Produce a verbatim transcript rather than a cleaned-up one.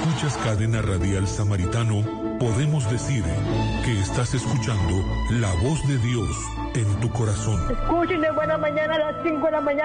escuchas Cadena Radial Samaritano, podemos decir que estás escuchando la voz de Dios en tu corazón. Escuchen de buena mañana a las cinco de la mañana.